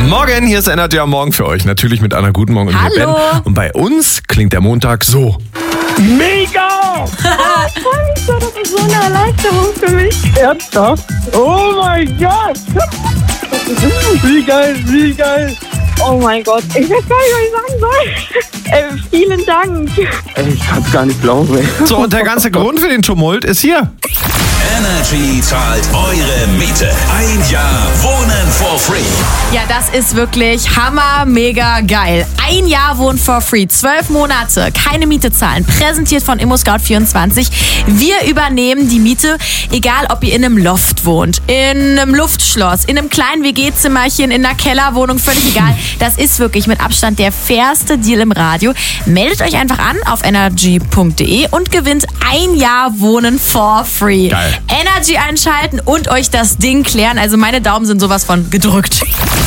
Morgen, hier ist Energy am Morgen für euch. Natürlich mit Anna. Guten Morgen und hier Ben. Und bei uns klingt der Montag so. Mega! Ich freue mich so, das ist so eine Erleichterung für mich. Ernsthaft? Oh mein Gott! Wie geil, wie geil! Oh mein Gott, ich weiß gar nicht, was ich sagen soll. Vielen Dank. Ich kann's gar nicht glauben, ey. So, und der ganze Grund für den Tumult ist hier. Energy zahlt eure Miete. Ein Jahr Wohnen for free. Ja, das ist wirklich hammer, mega geil. Ein Jahr Wohnen for free, 12 Monate, keine Miete zahlen. Präsentiert von ImmoScout24. Wir übernehmen die Miete, egal ob ihr in einem Loft wohnt, in einem Luftschloss, in einem kleinen WG-Zimmerchen, in einer Kellerwohnung, völlig egal. Das ist wirklich mit Abstand der fairste Deal im Radio. Meldet euch einfach an auf energy.de und gewinnt ein Jahr Wohnen for free. Geil. Energy einschalten und euch das Ding klären. Also meine Daumen sind sowas von gedrückt.